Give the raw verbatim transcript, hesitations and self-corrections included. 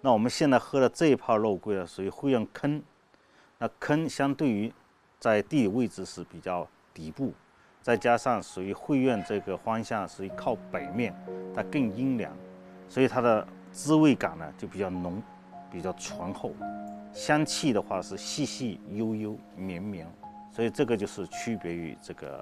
那我们现在喝的这一泡肉桂呢，属于会用坑。那坑相对于在地理位置是比较底部，再加上属于会院这个方向属于靠北面，它更阴凉，所以它的滋味感呢就比较浓，比较醇厚。香气的话是细细悠悠绵绵，所以这个就是区别于这个